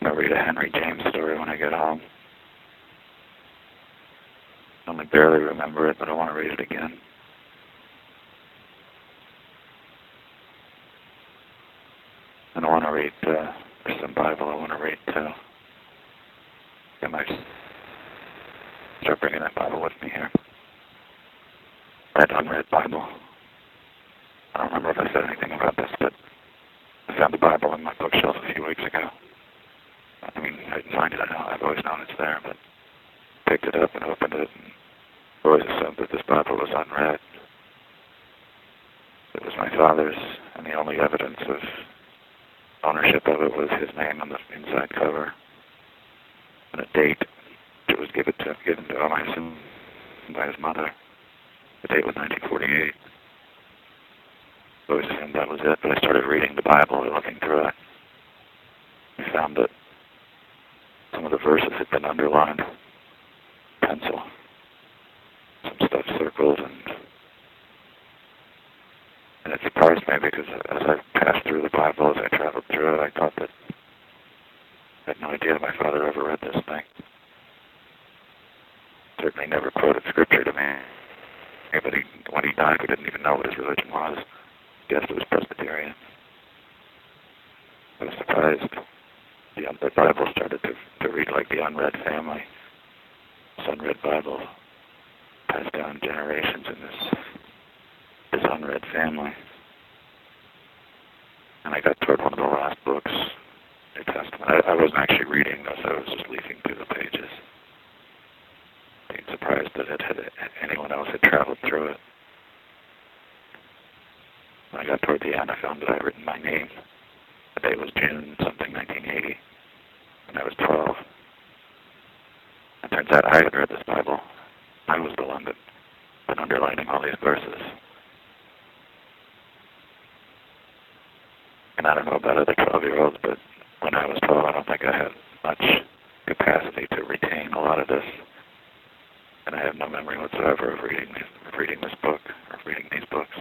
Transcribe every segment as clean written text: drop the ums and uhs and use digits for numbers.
to read a Henry James story when I get home. I only barely remember it, but I want to read it again. And I want to read some Bible. I want to read I might start bringing that Bible with me here. That unread Bible. I don't remember if I said anything about this, but I found the Bible in my bookshelf a few weeks ago. I mean, I didn't find it. I've always known it's there, but picked it up and opened it, and always assumed that this Bible was unread. It was my father's, and the only evidence of ownership of it was his name on the inside cover, and a date it was given to him, I assume, by his mother. The date was 1948. I always assumed that was it, but I started reading the Bible and looking through it. I found that some of the verses had been underlined, pencil, some stuff circled, and it surprised me because as I passed through the Bible, as I traveled through it, I thought that I had no idea my father ever read this thing. Certainly never quoted scripture to me. But when he died, we didn't even know what his religion was. He guessed it was Presbyterian. I was surprised. The Bible started to read like the unread family. This unread Bible passed down generations in this unread family. And I got toward one of the last books, New Testament. I wasn't actually reading this. I was just leafing through the pages. Being surprised that anyone else had traveled through it. When I got toward the end, I found that I had written my name. The day was June something, 1980, and I was 12. It turns out I had read this Bible. I was the one that had been underlining all these verses. And I don't know about other 12-year-olds, but when I was 12, I don't think I had much capacity to retain a lot of this. And I have no memory whatsoever of reading this book, or reading these books.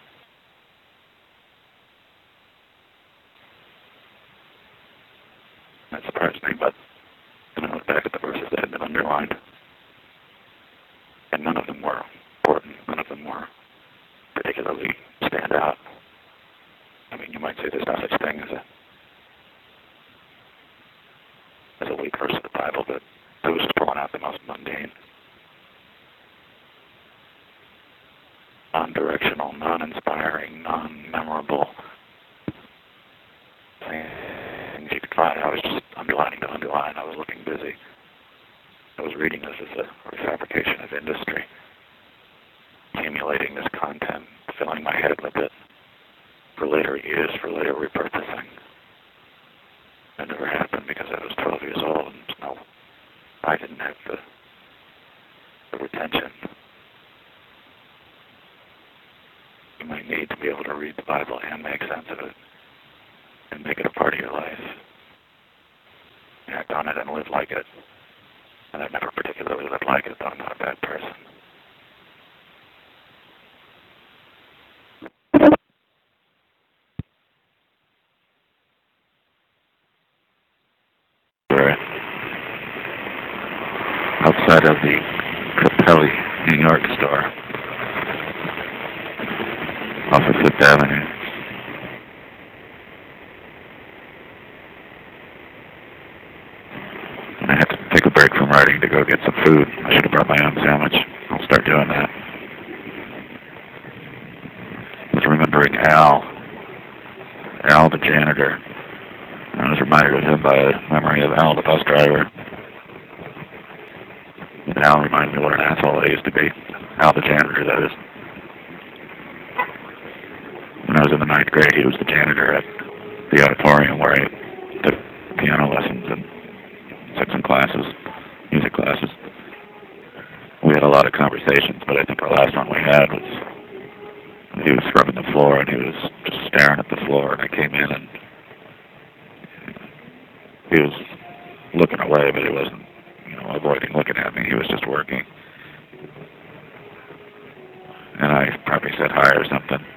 That surprised me, but then I looked back at the verses that had been underlined, and none of them were important. None of them were particularly stand out. I mean, you might say there's no such thing as a weak verse of the Bible, but it was just pulling out the most mundane, non-directional, non-inspiring, non-memorable things you could find. I was just underlining to underline. I was looking busy. I was reading this as a fabrication of industry, accumulating this content, filling my head with it for later use, for later repurposing. That never happened because I was 12 years old, and no, I didn't have the retention you might need to be able to read the Bible and make sense of it and make it a part of your life. Act on it and live like it. And I've never particularly lived like it, though I'm not a bad person. Outside of the Capelli, New York store, off of Fifth Avenue. And I had to take a break from writing to go get some food. I should have brought my own sandwich. I'll start doing that. I was remembering Al the janitor. And I was reminded of him by a memory of Al the bus driver. And Al reminded me what an asshole I used to be. Al the janitor, that is. When I was in the 9th grade, he was the janitor at the auditorium where I took piano lessons and took some classes, music classes. We had a lot of conversations, but I think the last one we had was he was scrubbing the floor and he was just staring at the floor, and I came in and he was looking away, but he wasn't, avoiding looking at me. He was just working. And I probably said hi or something.